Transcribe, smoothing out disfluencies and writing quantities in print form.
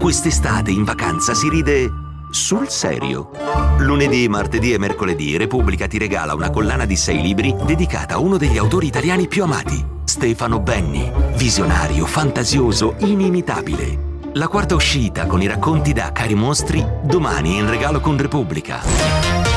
Quest'estate in vacanza si ride sul serio. Lunedì, martedì e mercoledì Repubblica ti regala una collana di 6 libri dedicata a uno degli autori italiani più amati, Stefano Benni, visionario, fantasioso, inimitabile. La quarta uscita con i racconti da Cari Mostri domani in regalo con Repubblica.